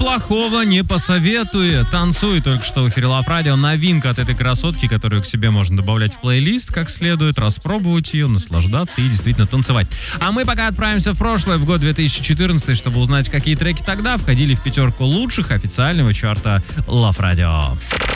плохого не посоветует. Танцуй только что в эфире Лав Радио. Новинка от этой красотки, которую к себе можно добавлять в плейлист как следует, распробовать ее, наслаждаться и действительно танцевать. А мы пока отправимся в прошлое, в год 2014, чтобы узнать, какие треки тогда входили в 5 лучших официального чарта Лав Радио.